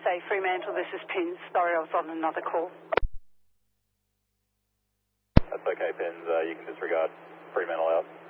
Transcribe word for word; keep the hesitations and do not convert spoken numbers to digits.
A Fremantle, this is Pins. Sorry, I was on another call. That's okay, Pins. Uh, you can disregard Fremantle out.